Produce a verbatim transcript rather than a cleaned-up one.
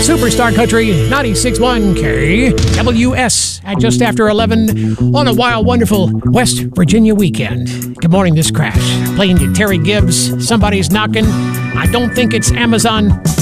Superstar Country ninety-six point one K W S at just after eleven on a wild, wonderful West Virginia weekend. Good morning, this Crash. Playing to Terry Gibbs. Somebody's knocking. I don't think it's Amazon.